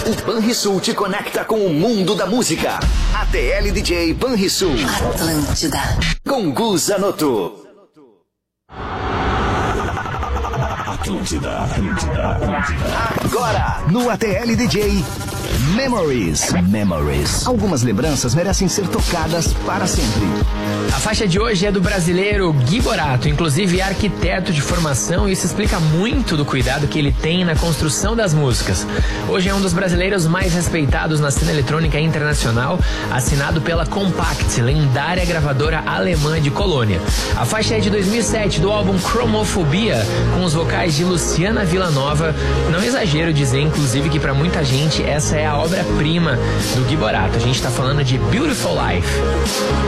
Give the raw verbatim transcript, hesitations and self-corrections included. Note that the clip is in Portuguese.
O Banrisul te conecta com o mundo da música. A T L D J Banrisul. Atlântida. Com Gu Zanotto. Atlântida, Atlântida, Atlântida. Agora, no A T L D J, Memories. Memories. Algumas lembranças merecem ser tocadas para sempre. A faixa de hoje é do brasileiro Gui Borato, inclusive arquiteto de formação, e isso explica muito do cuidado que ele tem na construção das músicas. Hoje é um dos brasileiros mais respeitados na cena eletrônica internacional, assinado pela Compact, lendária gravadora alemã de Colônia. A faixa é de dois mil e sete, do álbum Cromofobia, com os vocais de Luciana Villanova. Não exagero dizer, inclusive, que pra muita gente essa é a obra-prima do Gui Borato. A gente tá falando de Beautiful Life.